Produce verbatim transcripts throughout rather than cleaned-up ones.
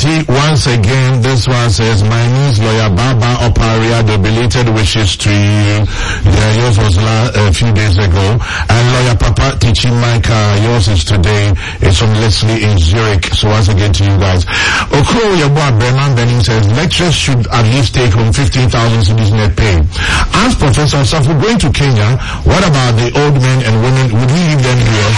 see, once again, this one says, my niece, lawyer Baba Oparia, the belated wishes to you. Yeah, yours was la- a few days ago. And lawyer Papa Tichi Micah, yours is today. It's from Leslie in Zurich. So once again to you guys. Okro Yabua Breman Benning says, lecturers should at least take home fifteen thousand cedis net pay. Ask Professor Safu, going to Kenya, what about the old men and women? Would we leave them here?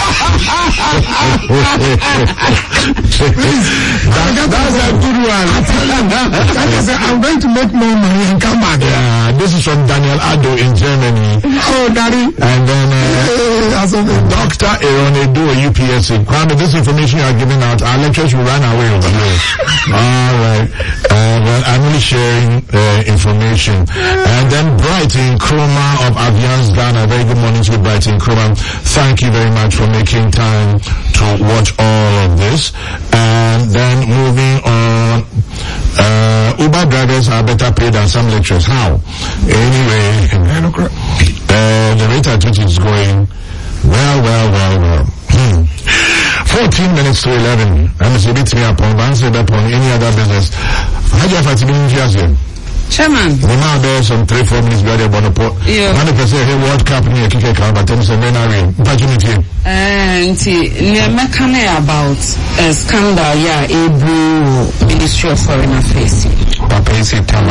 that, that's a good one. Like I said, I'm going to make more money and come back. Yeah, this is from Daniel Addo in Germany. Oh, Daddy. And then uh, Doctor Eronedo, U P S A. Kwame, this information you are giving out, our lecturers will run away over here. All right. Uh, well, I'm only sharing uh, information. And then Brighton Chroma of Aviance Ghana. Very good morning to Brighton Chroma. Thank you very much for making time to watch all of this. And then moving on, uh, Uber drivers are better paid than some lecturers. How? Anyway, uh, the rate at which it's going, well, well, well, well. Hmm. fourteen minutes to eleven. I'm a bit me upon, but answer that upon any other business. How do you have to be in Jersey? Chairman. The man there some three, four minutes better about the port. Yeah. One person hey World Cup near Kike Car, but then some men are in. Opportunity. And near Mekane about a scandal, yeah, a Ministry of Foreign Affairs. Papa is a